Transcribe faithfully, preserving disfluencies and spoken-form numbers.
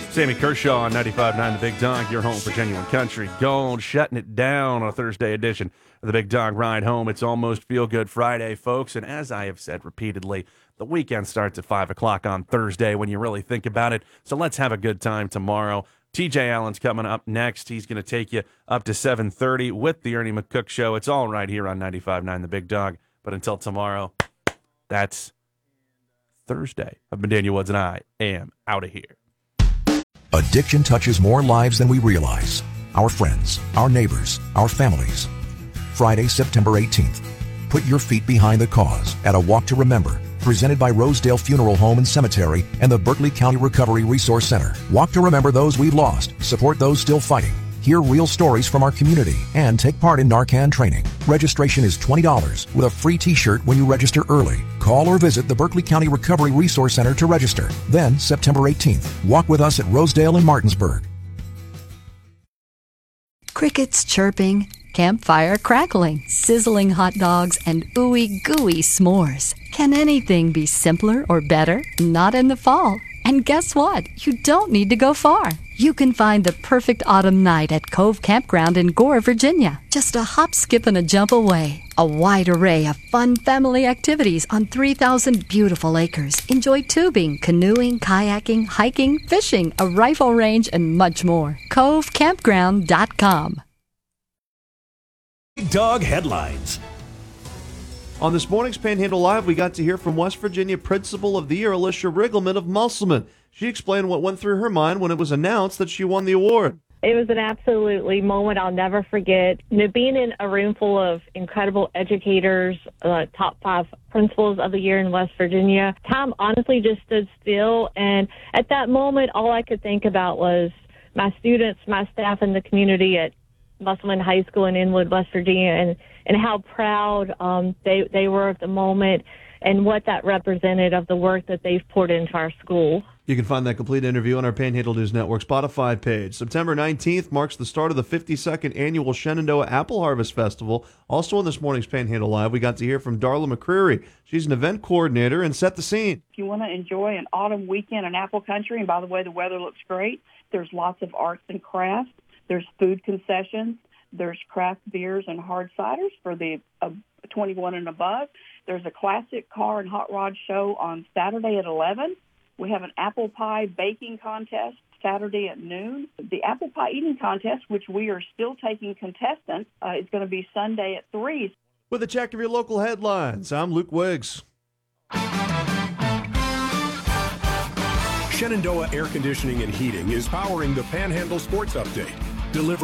Sammy Kershaw on ninety-five point nine The Big Dog, your home for genuine country gold, shutting it down on a Thursday edition of The Big Dog Ride Home. It's almost Feel Good Friday, folks, and as I have said repeatedly, the weekend starts at five o'clock on Thursday when you really think about it, so let's have a good time tomorrow. T J Allen's coming up next. He's going to take you up to seven thirty with the Ernie McCook Show. It's all right here on ninety-five point nine The Big Dog, but until tomorrow, that's Thursday. I've been Daniel Woods, and I am out of here. Addiction touches more lives than we realize. Our friends, our neighbors, our families. Friday, September eighteenth. Put your feet behind the cause at a Walk to Remember, presented by Rosedale Funeral Home and Cemetery and the Berkeley County Recovery Resource Center. Walk to remember those we've lost, support those still fighting, hear real stories from our community, and take part in Narcan training. Registration is twenty dollars with a free t-shirt when you register early. Call or visit the Berkeley County Recovery Resource Center to register. Then, September eighteenth, walk with us at Rosedale and Martinsburg. Crickets chirping, campfire crackling, sizzling hot dogs, and ooey gooey s'mores. Can anything be simpler or better? Not in the fall. And guess what? You don't need to go far. You can find the perfect autumn night at Cove Campground in Gore, Virginia. Just a hop, skip, and a jump away. A wide array of fun family activities on three thousand beautiful acres. Enjoy tubing, canoeing, kayaking, hiking, fishing, a rifle range, and much more. cove campground dot com. Big Dog Headlines. On this morning's Panhandle Live, we got to hear from West Virginia Principal of the Year, Alicia Riggleman of Musselman. She explained what went through her mind when it was announced that she won the award. It was an absolutely moment I'll never forget. You know, being in a room full of incredible educators, uh, top five principals of the year in West Virginia, time honestly just stood still. And at that moment, all I could think about was my students, my staff, and the community at Musselman High School in Inwood, West Virginia, and, and how proud um, they, they were of the moment and what that represented of the work that they've poured into our school. You can find that complete interview on our Panhandle News Network Spotify page. September nineteenth marks the start of the fifty-second annual Shenandoah Apple Harvest Festival. Also on this morning's Panhandle Live, we got to hear from Darla McCreary. She's an event coordinator and set the scene. If you want to enjoy an autumn weekend in Apple Country, and by the way, the weather looks great, there's lots of arts and crafts. There's food concessions. There's craft beers and hard ciders for the uh, twenty-one and above. There's a classic car and hot rod show on Saturday at eleven. We have an apple pie baking contest Saturday at noon. The apple pie eating contest, which we are still taking contestants, uh, is going to be Sunday at three. With a check of your local headlines, I'm Luke Wiggs. Shenandoah Air Conditioning and Heating is powering the Panhandle Sports Update. Deliver